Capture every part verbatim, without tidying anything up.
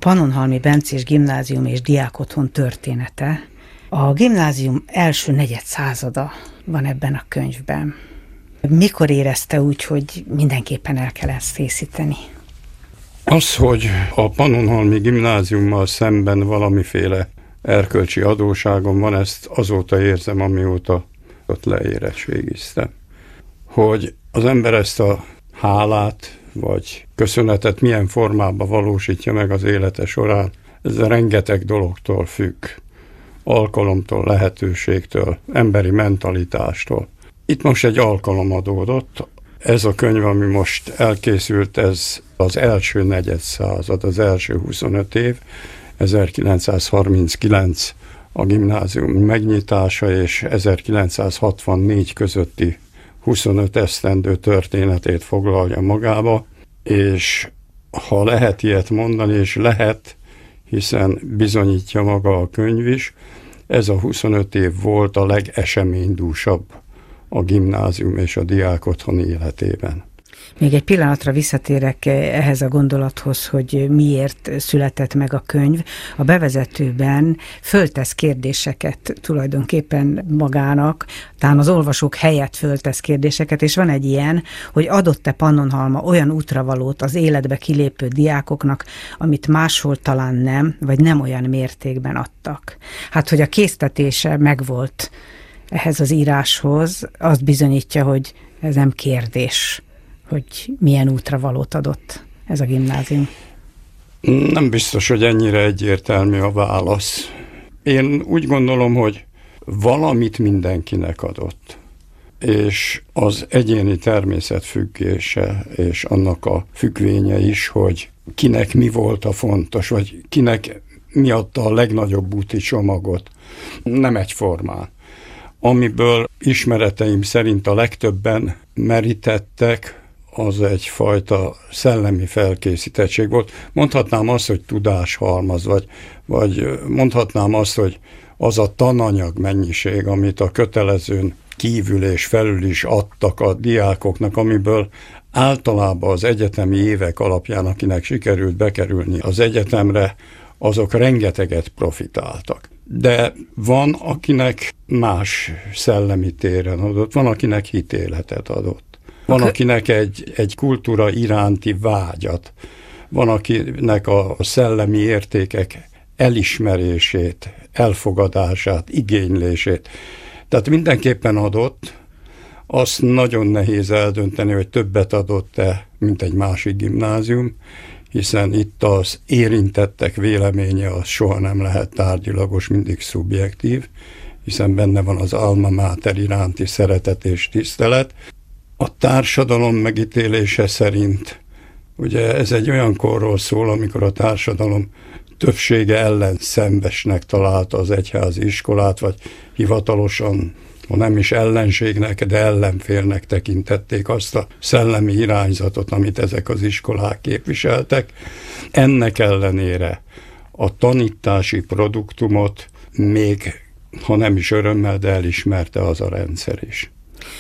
Pannonhalmi Bencés Gimnázium és Diákotthon története. A gimnázium első negyed százada van ebben a könyvben. Mikor érezte úgy, hogy mindenképpen el kell ezt készíteni? Az, hogy a Pannonhalmi Gimnáziummal szemben valamiféle erkölcsi adósságom van, ezt azóta érzem, amióta ott leérettségiztem. Hogy az ember ezt a hálát vagy köszönetet milyen formában valósítja meg az élete során, ez rengeteg dologtól függ. Alkalomtól, lehetőségtől, emberi mentalitástól. Itt most egy alkalom adódott. Ez a könyv, ami most elkészült, ez az első negyed század, az első huszonöt év, ezerkilencszázharminckilenc a gimnázium megnyitása és ezerkilencszázhatvannégy közötti huszonöt esztendő történetét foglalja magába, és ha lehet ilyet mondani, és lehet, hiszen bizonyítja maga a könyv is, ez a huszonöt év volt a legeseménydúsabb a gimnázium és a diákotthon életében. Még egy pillanatra visszatérek ehhez a gondolathoz, hogy miért született meg a könyv. A bevezetőben föltesz kérdéseket tulajdonképpen magának, talán az olvasók helyett föltesz kérdéseket, és van egy ilyen, hogy adott-e Pannonhalma olyan útravalót az életbe kilépő diákoknak, amit máshol talán nem, vagy nem olyan mértékben adtak. Hát, hogy a késztetése megvolt ehhez az íráshoz, azt bizonyítja, hogy ez nem kérdés, hogy milyen útravalót adott ez a gimnázium. Nem biztos, hogy ennyire egyértelmű a válasz. Én úgy gondolom, hogy valamit mindenkinek adott, és az egyéni természet függése, és annak a függvénye is, hogy kinek mi volt a fontos, vagy kinek mi adta a legnagyobb úti csomagot, nem egyformán. Amiből ismereteim szerint a legtöbben merítettek, az egyfajta szellemi felkészítettség volt. Mondhatnám azt, hogy tudáshalmaz, vagy, vagy mondhatnám azt, hogy az a tananyag mennyiség, amit a kötelezőn kívül és felül is adtak a diákoknak, amiből általában az egyetemi évek alapján, akinek sikerült bekerülni az egyetemre, azok rengeteget profitáltak. De van, akinek más szellemi téren adott, van, akinek hitéletet adott. Van, akinek egy, egy kultúra iránti vágyat, van, akinek a szellemi értékek elismerését, elfogadását, igénylését. Tehát mindenképpen adott, azt nagyon nehéz eldönteni, hogy többet adott-e, mint egy másik gimnázium, hiszen itt az érintettek véleménye az soha nem lehet tárgyilagos, mindig szubjektív, hiszen benne van az alma mater iránti szeretet és tisztelet. A társadalom megítélése szerint, ugye ez egy olyan korról szól, amikor a társadalom többsége ellen szembesnek találta az egyházi iskolát, vagy hivatalosan, ha nem is ellenségnek, de ellenfélnek tekintették azt a szellemi irányzatot, amit ezek az iskolák képviseltek. Ennek ellenére a tanítási produktumot még, ha nem is örömmel, de elismerte az a rendszer is.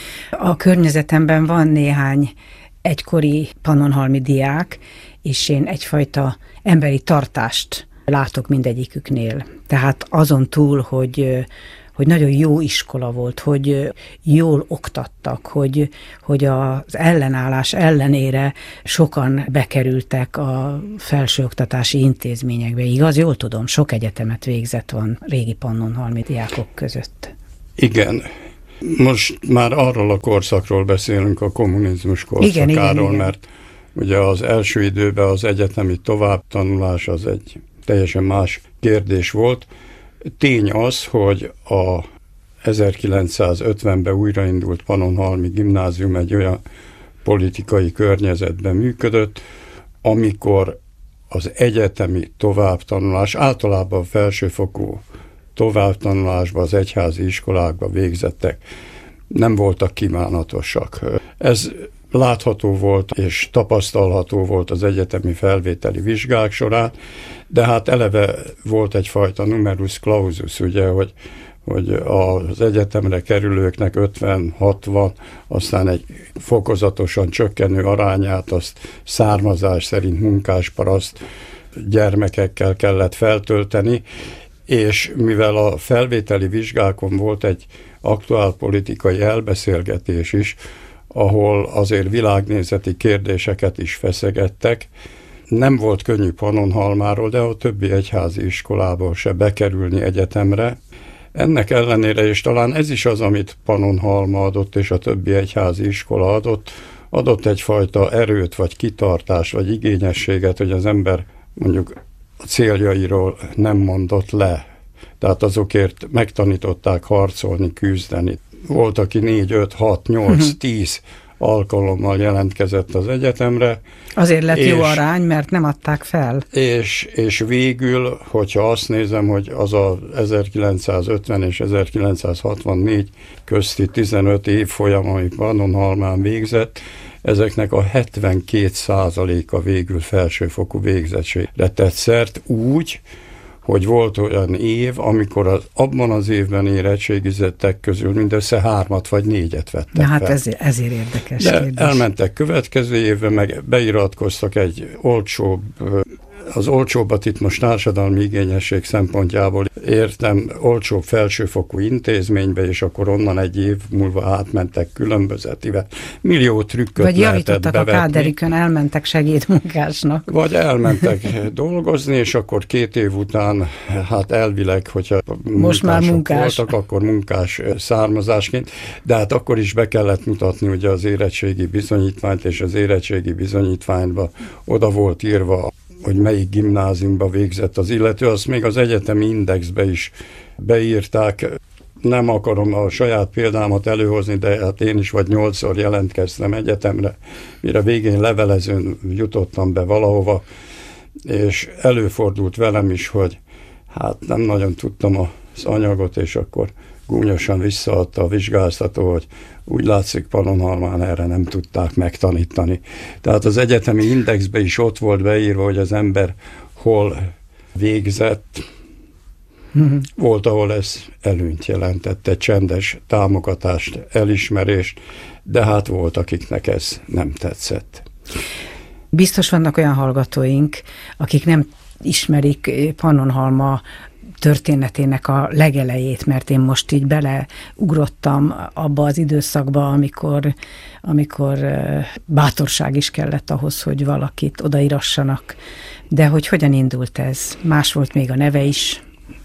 A környezetemben van néhány egykori pannonhalmi diák, és én egyfajta emberi tartást látok mindegyiküknél. Tehát azon túl, hogy, hogy nagyon jó iskola volt, hogy jól oktattak, hogy, hogy az ellenállás ellenére sokan bekerültek a felsőoktatási intézményekbe. Igaz, jól tudom, sok egyetemet végzett van régi pannonhalmi diákok között. Igen. Most már arról a korszakról beszélünk, a kommunizmus korszakáról, igen, igen, igen. Mert ugye az első időben az egyetemi továbbtanulás az egy teljesen más kérdés volt. Tény az, hogy a ezerkilencszázötvenben újraindult Pannonhalmi Gimnázium egy olyan politikai környezetben működött, amikor az egyetemi továbbtanulás, általában a felsőfokú továbbtanulásban az egyházi iskolákba végzettek, nem voltak kívánatosak. Ez látható volt és tapasztalható volt az egyetemi felvételi vizsgák során, de hát eleve volt egyfajta numerus clausus, ugye, hogy, hogy az egyetemre kerülőknek ötven-hatvan, aztán egy fokozatosan csökkenő arányát, azt származás szerint munkásparaszt gyermekekkel kellett feltölteni, és mivel a felvételi vizsgákon volt egy aktuál politikai elbeszélgetés is, ahol azért világnézeti kérdéseket is feszegettek, nem volt könnyű Pannonhalmáról, de a többi egyházi iskolából se bekerülni egyetemre. Ennek ellenére, és talán ez is az, amit Pannonhalma adott, és a többi egyházi iskola adott, adott egyfajta erőt, vagy kitartást, vagy igényességet, hogy az ember mondjuk a céljairól nem mondott le. Tehát azokért megtanították harcolni, küzdeni. Volt, aki négy, öt, hat, nyolc, tíz alkalommal jelentkezett az egyetemre. Azért lett és, jó arány, mert nem adták fel. És, és végül, hogyha azt nézem, hogy az a ezerkilencszázötven és ezerkilencszázhatvannégy közti tizenöt évfolyam, amit Pannonhalmán végzett, ezeknek a hetvenkét százaléka végül felsőfokú végzettségre tett szert úgy, hogy volt olyan év, amikor az, abban az évben érettségizettek közül mindössze hármat vagy négyet vettek Na hát fel. ezért, ezért érdekes De kérdés. elmentek következő évben, meg beiratkoztak egy olcsóbb, az olcsóbbat itt most társadalmi igényesség szempontjából értem, olcsóbb felsőfokú intézménybe, és akkor onnan egy év múlva átmentek különbözetivel. Millió trükköt Vagy lehetett javítottak bevetni. a káderikön, elmentek segédmunkásnak. Vagy elmentek dolgozni, és akkor két év után, hát elvileg, hogyha most már munkás voltak, akkor munkás származásként, de hát akkor is be kellett mutatni ugye az érettségi bizonyítványt, és az érettségi bizonyítványba oda volt írva, hogy melyik gimnáziumba végzett az illető, azt még az egyetemi indexbe is beírták. Nem akarom a saját példámat előhozni, de hát én is vagy nyolcszor jelentkeztem egyetemre, mire végén levelezőn jutottam be valahova, és előfordult velem is, hogy hát nem nagyon tudtam az anyagot, és akkor gúnyosan visszaadta a vizsgáztató, hogy úgy látszik, Pannonhalmán erre nem tudták megtanítani. Tehát az egyetemi indexbe is ott volt beírva, hogy az ember hol végzett. Uh-huh. Volt, ahol ez előnyt jelentette, csendes támogatást, elismerést, de hát volt, akiknek ez nem tetszett. Biztos vannak olyan hallgatóink, akik nem ismerik Pannonhalma történetének a legelejét, mert én most így beleugrottam abba az időszakba, amikor, amikor bátorság is kellett ahhoz, hogy valakit odaírassanak. De hogy hogyan indult ez? Más volt még a neve is.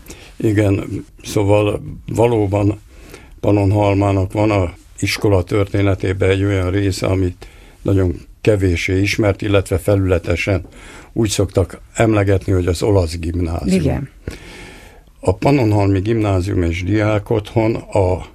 Igen, szóval valóban Pannonhalmának van a iskola történetében egy olyan része, amit nagyon kevéssé ismert, illetve felületesen úgy szoktak emlegetni, hogy az olasz gimnázium. Igen. A Pannonhalmi Gimnázium és Diákotthon a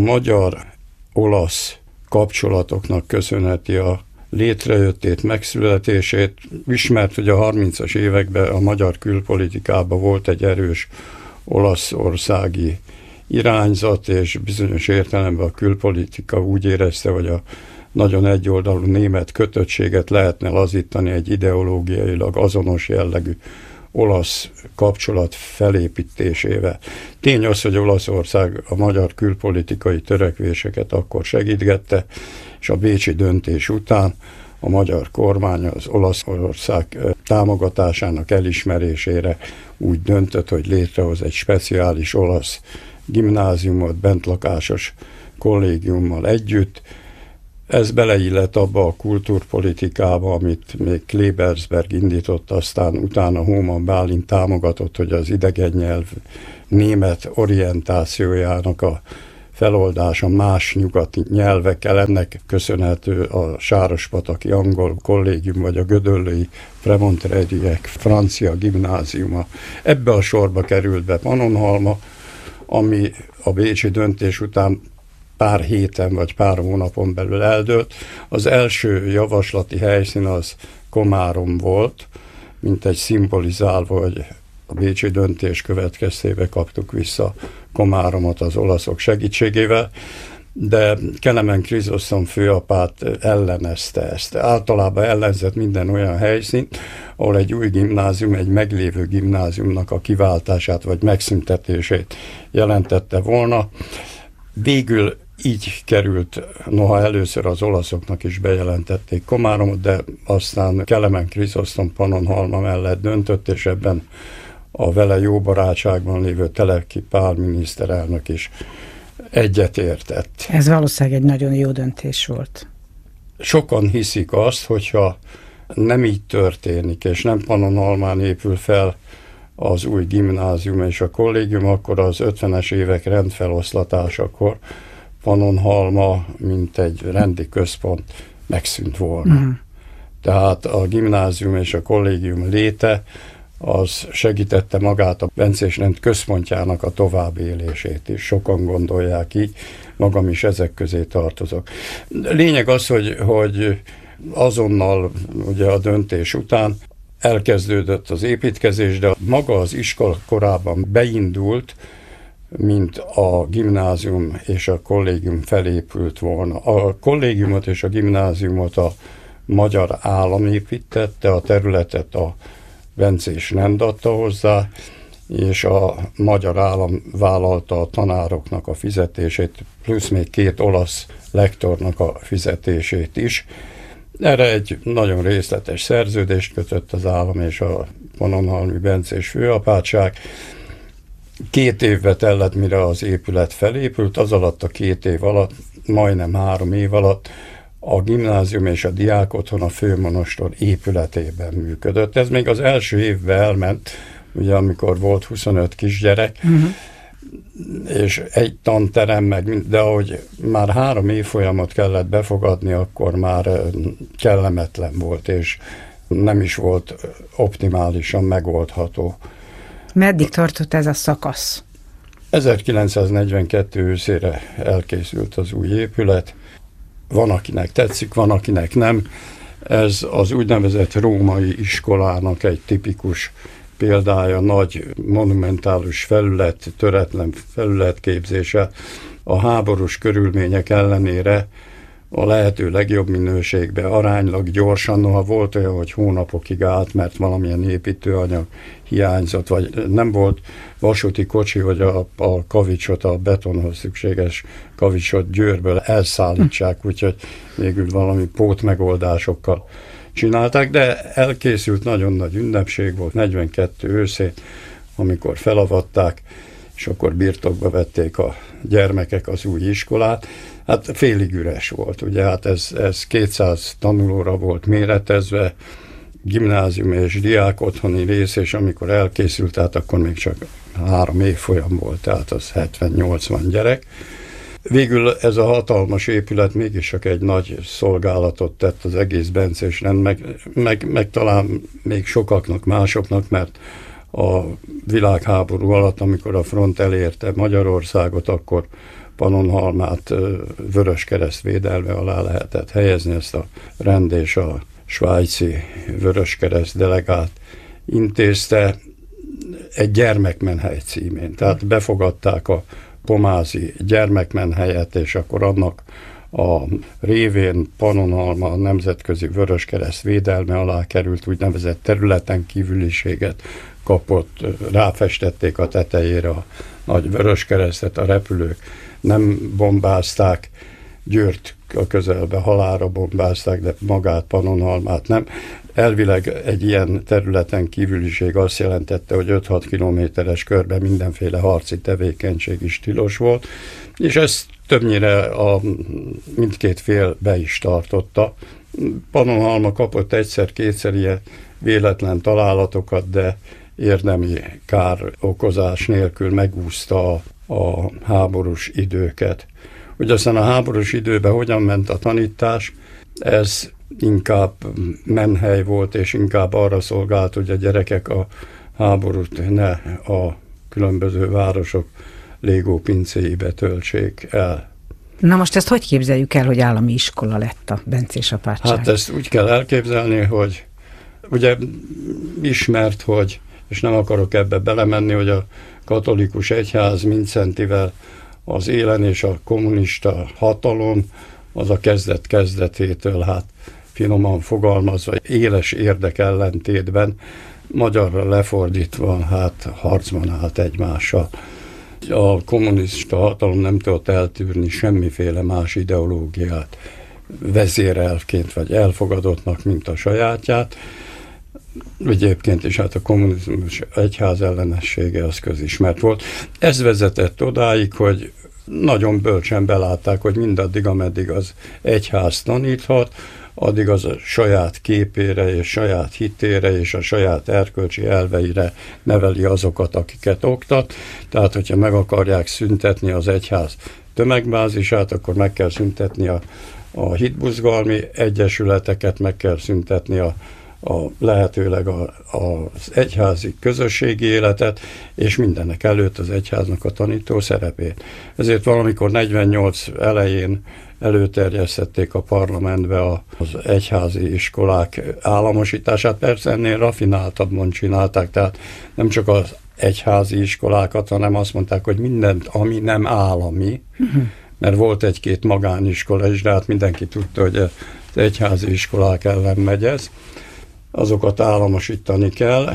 magyar-olasz kapcsolatoknak köszönheti a létrejöttét, megszületését. Ismert, hogy a harmincas években a magyar külpolitikában volt egy erős olaszországi irányzat, és bizonyos értelemben a külpolitika úgy érezte, hogy a nagyon egyoldalú német kötöttséget lehetne lazítani egy ideológiailag azonos jellegű olasz kapcsolat felépítésével. Tény az, hogy Olaszország a magyar külpolitikai törekvéseket akkor segítgette, és a bécsi döntés után a magyar kormány az Olaszország támogatásának elismerésére úgy döntött, hogy létrehoz egy speciális olasz gimnáziumot bentlakásos kollégiummal együtt. Ez beleillett abba a kultúrpolitikába, amit még Klebersberg indított, aztán utána Hóman Bálint támogatott, hogy az idegen nyelv német orientációjának a feloldása más nyugati nyelvekkel, ennek köszönhető a Sárospataki angol kollégium, vagy a gödöllői Premontreriek francia gimnáziuma. Ebbe a sorba került be Pannonhalma, ami a bécsi döntés után pár héten vagy pár hónapon belül eldőlt. Az első javaslati helyszín az Komárom volt, mint egy szimbolizálva, hogy a bécsi döntés következtében kaptuk vissza Komáromot az olaszok segítségével, de Kelemen Krizosztom főapát ellenezte ezt. Általában ellenzett minden olyan helyszínt, ahol egy új gimnázium, egy meglévő gimnáziumnak a kiváltását vagy megszüntetését jelentette volna. Végül így került, noha először az olaszoknak is bejelentették Komáromot, de aztán Kelemen Krizosztom Pannonhalma mellett döntött, és ebben a vele jó barátságban lévő Teleki Pál miniszterelnök is egyetértett. Ez valószínűleg egy nagyon jó döntés volt. Sokan hiszik azt, hogyha nem így történik, és nem Pannonhalmán épül fel az új gimnázium és a kollégium, akkor az ötvenes évek rendfeloszlatásakor Pannonhalma, mint egy rendi központ megszűnt volna. Uh-huh. Tehát a gimnázium és a kollégium léte az segítette magát a bencés rend központjának a továbbélését is. Sokan gondolják így, magam is ezek közé tartozok. Lényeg az, hogy, hogy azonnal ugye a döntés után elkezdődött az építkezés, de maga az iskola korábban beindult, mint a gimnázium és a kollégium felépült volna. A kollégiumot és a gimnáziumot a magyar állam építette, a területet a bencés rend adta hozzá, és a magyar állam vállalta a tanároknak a fizetését, plusz még két olasz lektornak a fizetését is. Erre egy nagyon részletes szerződést kötött az állam és a pannonhalmi bencés főapátság. Két évbe tellett, mire az épület felépült, az alatt a két év alatt, majdnem három év alatt a gimnázium és a diákotthon a főmonostor épületében működött. Ez még az első évben elment, ugye amikor volt huszonöt kisgyerek, uh-huh. és egy tanterem, meg, de ahogy már három évfolyamot kellett befogadni, akkor már kellemetlen volt, és nem is volt optimálisan megoldható. Meddig tartott ez a szakasz? ezerkilencszáznegyvenkettő őszére elkészült az új épület. Van, akinek tetszik, van, akinek nem. Ez az úgynevezett római iskolának egy tipikus példája, nagy monumentális felület, töretlen felületképzése. A háborús körülmények ellenére a lehető legjobb minőségben, aránylag gyorsan, noha volt olyan, hogy hónapokig állt, mert valamilyen építőanyag hiányzott, vagy nem volt vasúti kocsi, hogy a, a kavicsot, a betonhoz szükséges kavicsot Győrből elszállítsák, úgyhogy végül valami pótmegoldásokkal csinálták, de elkészült, nagyon nagy ünnepség volt, negyvenkettő őszén, amikor felavatták, és akkor birtokba vették a gyermekek az új iskolát. Hát félig üres volt, ugye, hát ez, ez kétszáz tanulóra volt méretezve, gimnázium és diák otthoni rész, és amikor elkészült, hát akkor még csak három évfolyam volt, tehát az hetven-nyolcvan gyerek. Végül ez a hatalmas épület mégis csak egy nagy szolgálatot tett az egész bencés rend, meg, meg, meg talán még sokaknak, másoknak, mert a világháború alatt, amikor a front elérte Magyarországot, akkor Pannonhalmát Vöröskereszt védelme alá lehetett helyezni, ezt a rend és a svájci Vöröskereszt delegát intézte egy gyermekmenhely címén. Tehát befogadták a pomázi gyermekmenhelyet, és akkor annak a révén Pannonhalma a nemzetközi Vöröskereszt védelme alá került, úgynevezett területen kívüliséget kapott, ráfestették a tetejére a nagy Vöröskeresztet, a repülők nem bombázták, Győrt a közelbe halálra bombázták, de magát Pannonhalmát nem. Elvileg egy ilyen területen kívüliség azt jelentette, hogy öt-hat kilométeres körben mindenféle harci tevékenység is tilos volt, és ezt többnyire a mindkét fél be is tartotta. Pannonhalma kapott egyszer-kétszer ilyen véletlen találatokat, de érdemi károkozás nélkül megúszta a, a háborús időket. Ugye aztán a háborús időben hogyan ment a tanítás, ez inkább menhely volt, és inkább arra szolgált, hogy a gyerekek a háborút ne a különböző városok légópincéibe töltsék el. Na most ezt hogy képzeljük el, hogy állami iskola lett a bencés apátság? Hát ezt úgy kell elképzelni, hogy ugye ismert, hogy, és nem akarok ebbe belemenni, hogy a katolikus egyház Mincentivel az élen és a kommunista hatalom az a kezdet kezdetétől, hát finoman fogalmazva, éles érdekellentétben, magyarra lefordítva, hát harcban állt egymással. A kommunista hatalom nem tudott eltűrni semmiféle más ideológiát vezérelvként vagy elfogadottnak, mint a sajátját. Egyébként is hát a kommunizmus egyház ellenessége az közismert volt. Ez vezetett odáig, hogy nagyon bölcsen belátták, hogy mindaddig, ameddig az egyház taníthat, addig az a saját képére és saját hitére és a saját erkölcsi elveire neveli azokat, akiket oktat. Tehát, hogyha meg akarják szüntetni az egyház tömegbázisát, akkor meg kell szüntetni a, a hitbuzgalmi egyesületeket, meg kell szüntetni a a lehetőleg a, az egyházi közösségi életet, és mindenek előtt az egyháznak a tanító szerepét. Ezért valamikor negyvennyolc elején előterjesztették a parlamentbe az egyházi iskolák államosítását. Persze ennél rafináltabban csinálták, tehát nem csak az egyházi iskolákat, hanem azt mondták, hogy mindent, ami nem állami, uh-huh. mert volt egy-két magániskola is, de hát mindenki tudta, hogy az egyházi iskolák ellen megy ez. Azokat államosítani kell.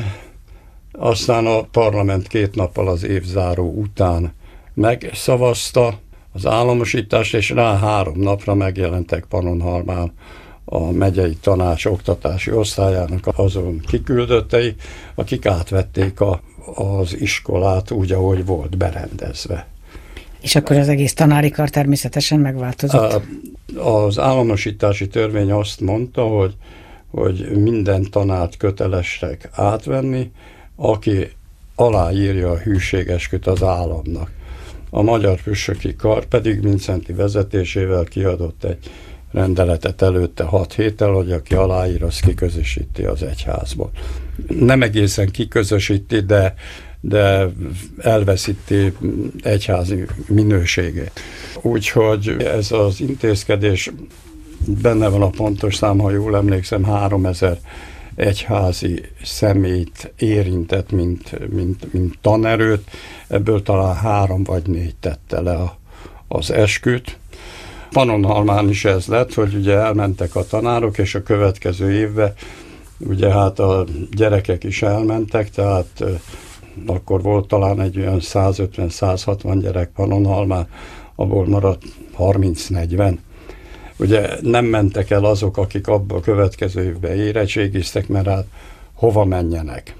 Aztán a parlament két nappal az évzáró után megszavazta az államosítást, és rá három napra megjelentek Pannonhalmán a megyei tanács oktatási osztályának azon kiküldöttei, akik átvették a, az iskolát úgy, ahogy volt berendezve. És akkor az egész tanári kar természetesen megváltozott? Az államosítási törvény azt mondta, hogy hogy minden tanárt kötelesek átvenni, aki aláírja a hűségesküt az államnak. A Magyar Püspöki Kar pedig Mindszenty vezetésével kiadott egy rendeletet előtte hat héttel, hogy aki aláír, az kiközösíti az egyházból. Nem egészen kiközösíti, de, de elveszíti egyházi minőségét. Úgyhogy ez az intézkedés benne van a pontos szám, ha jól emlékszem, háromezer egyházi személyt érintett, mint, mint, mint tanerőt, ebből talán három vagy négy tette le a, az esküt. Pannonhalmán is ez lett, hogy ugye elmentek a tanárok, és a következő évben ugye hát a gyerekek is elmentek, tehát akkor volt talán egy olyan százötven-százhatvan gyerek Pannonhalmán, abból maradt harminc-negyven. Ugye nem mentek el azok, akik abban a következő évben érettségiztek, mert hát hova menjenek?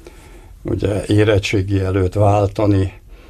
Ugye érettségi előtt váltani,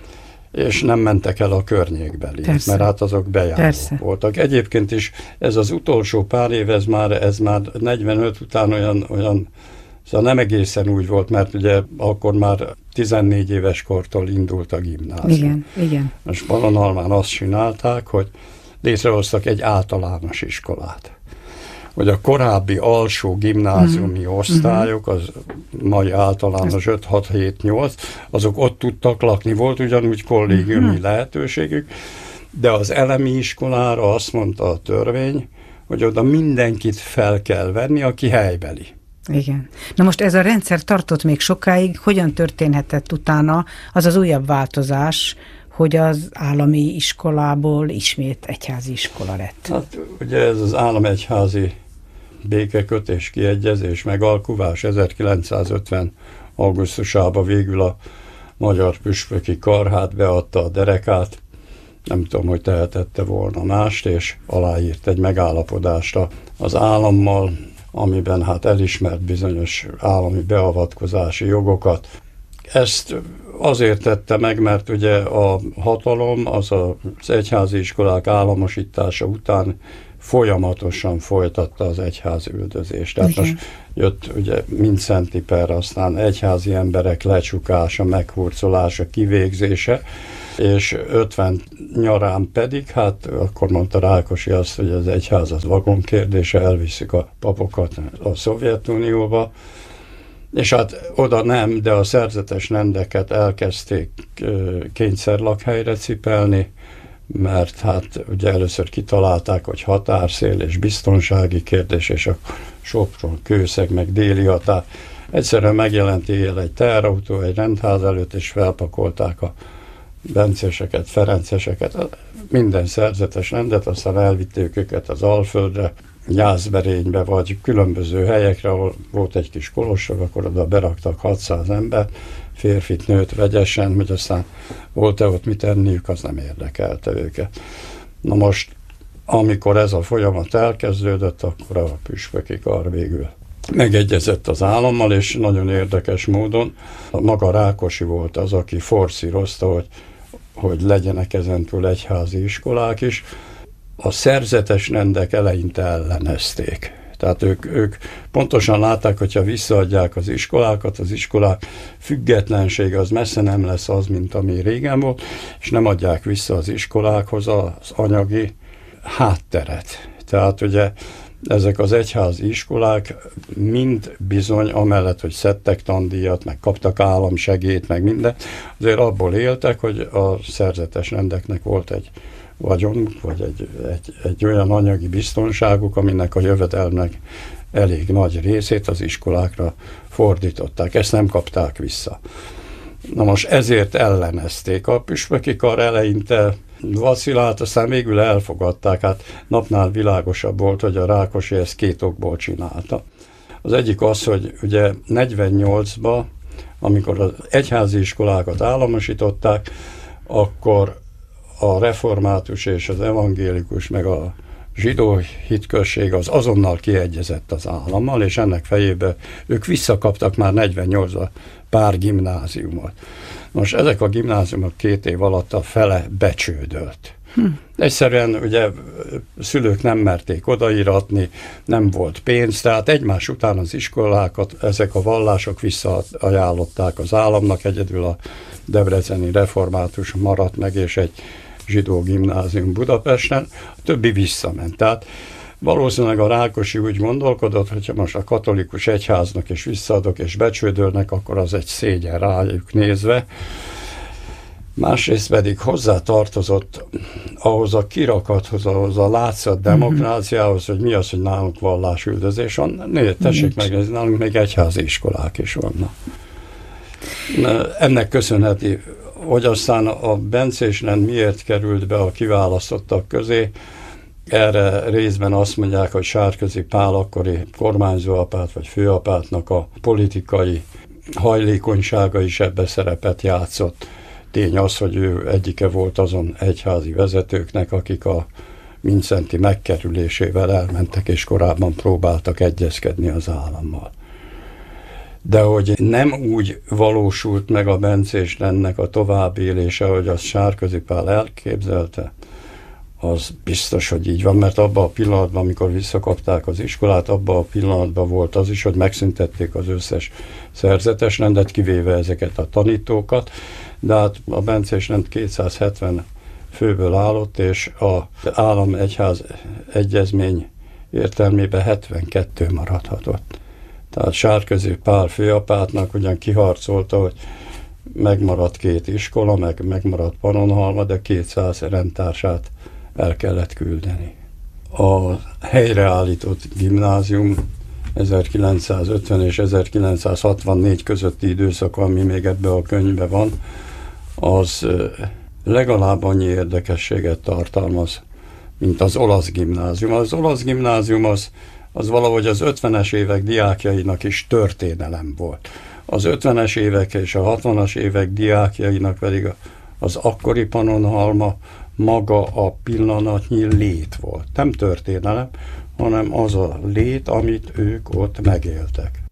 és nem mentek el a környékbeli, mert hát azok bejárók Persze. voltak. Egyébként is ez az utolsó pár év, ez már, ez már negyvenöt után olyan, olyan, szóval nem egészen úgy volt, mert ugye akkor már tizennégy éves kortól indult a gimnázium. Igen, igen. Most Pannonhalmán azt csinálták, hogy létrehoztak egy általános iskolát. Hogy a korábbi alsó gimnáziumi mm. osztályok, az mai általános öt hat hét nyolc, azok ott tudtak lakni, volt ugyanúgy kollégiumi mm. lehetőségük, de az elemi iskolára azt mondta a törvény, hogy oda mindenkit fel kell venni, aki helybeli. Igen. Na most ez a rendszer tartott még sokáig, hogyan történhetett utána az az újabb változás, hogy az állami iskolából ismét egyházi iskola lett? Hát ugye ez az állam-egyházi békekötés, kiegyezés, megalkuvás ezerkilencszázötven augusztusában végül a Magyar Püspöki Kar hát beadta a derekát, nem tudom, hogy tehetette volna mást, és aláírt egy megállapodást az állammal, amiben hát elismert bizonyos állami beavatkozási jogokat. Ezt azért tette meg, mert ugye a hatalom az az egyházi iskolák államosítása után folyamatosan folytatta az egyház üldözést. Tehát Igen. most jött ugye Mindszenty per, aztán egyházi emberek lecsukása, meghurcolása, kivégzése, és ötven nyarán pedig, hát akkor mondta Rákosi azt, hogy az egyház az vagon kérdése, elviszük a papokat a Szovjetunióba, és hát oda nem, de a szerzetes rendeket elkezdték kényszerlakhelyre cipelni, mert hát ugye először kitalálták, hogy határszél és biztonsági kérdés, és a Sopron, Kőszeg, meg Déli határ. Egyszerűen megjelent éjjel egy teherautó egy rendház előtt, és felpakolták a bencéseket, ferenceseket, minden szerzetes rendet, aztán elvitték őket az Alföldre, Jászberénybe, vagy különböző helyekre, ahol volt egy kis kolostor, akkor oda beraktak hatszáz ember, férfit, nőt vegyesen, hogy aztán volt-e ott mit enniük, az nem érdekelte őket. Na most, amikor ez a folyamat elkezdődött, akkor a püspöki kar végül megegyezett az állammal, és nagyon érdekes módon maga Rákosi volt az, aki forszírozta, hogy, hogy legyenek ezentúl egyházi iskolák is. A szerzetes rendek eleinte ellenezték. Tehát ők, ők pontosan látták, hogyha visszaadják az iskolákat, az iskolák függetlensége az messze nem lesz az, mint ami régen volt, és nem adják vissza az iskolákhoz az anyagi hátteret. Tehát ugye ezek az egyházi iskolák mind bizony, amellett, hogy szedtek tandíjat, meg kaptak államsegélyt, meg minden, azért abból éltek, hogy a szerzetes rendeknek volt egy vagyonuk, vagy egy, egy, egy olyan anyagi biztonságuk, aminek a jövedelmnek elég nagy részét az iskolákra fordították. Ezt nem kapták vissza. Na most ezért ellenezték. A püspöki kar eleinte vacilált, aztán végül elfogadták. Hát napnál világosabb volt, hogy a Rákosi ezt két okból csinálta. Az egyik az, hogy ugye negyvennyolcban, amikor az egyházi iskolákat államosították, akkor a református és az evangélikus, meg a zsidó hitközség az azonnal kiegyezett az állammal, és ennek fejében ők visszakaptak már negyvennyolcban pár gimnáziumot. Most ezek a gimnáziumok két év alatt a fele becsődölt. Hm. Egyszerűen ugye szülők nem merték odaíratni, nem volt pénz, tehát egymás után az iskolákat, ezek a vallások visszaajánlották az államnak, egyedül a debreceni református maradt meg, és egy zsidó gimnázium Budapesten, a többi visszament. Tehát valószínűleg a Rákosi úgy gondolkodott, hogyha most a katolikus egyháznak is visszaadok és becsődölnek, akkor az egy szégyen rájuk nézve. Másrészt pedig hozzá tartozott ahhoz a kirakathoz, ahhoz a látszat demokráciához, hogy mi az, hogy nálunk vallásüldözés van. Nézd, tessék megnézni, nálunk még egyházi iskolák is vannak. Ennek köszönheti, hogy aztán a bencés rend miért került be a kiválasztottak közé. Erre részben azt mondják, hogy Sárközi Pál akkori kormányzóapát vagy főapátnak a politikai hajlékonysága is ebbe szerepet játszott. Tény az, hogy ő egyike volt azon egyházi vezetőknek, akik a Mindszenty megkerülésével elmentek, és korábban próbáltak egyezkedni az állammal. De hogy nem úgy valósult meg a bencés rendnek a továbbélése, hogy azt Sárközi Pál elképzelte, az biztos, hogy így van, mert abban a pillanatban, amikor visszakapták az iskolát, abban a pillanatban volt az is, hogy megszüntették az összes szerzetes rendet, kivéve ezeket a tanítókat, de hát a bencés rend kétszázhetven főből állott, és az állam-egyház egyezmény értelmében hetvenkettő maradhatott. Tehát Sárközi Pál főapátnak ugyan kiharcolta, hogy megmaradt két iskola, meg megmaradt Pannonhalma, de kétszáz rendtársát el kellett küldeni. A helyreállított gimnázium ezerkilencszázötven és ezerkilencszázhatvannégy közötti időszak, ami még ebbe a könyvben van, az legalább annyi érdekességet tartalmaz, mint az olasz gimnázium. Az olasz gimnázium az, az valahogy az ötvenes évek diákjainak is történelem volt. Az ötvenes évek és a hatvanas évek diákjainak pedig az akkori Pannonhalma maga a pillanatnyi lét volt. Nem történelem, hanem az a lét, amit ők ott megéltek.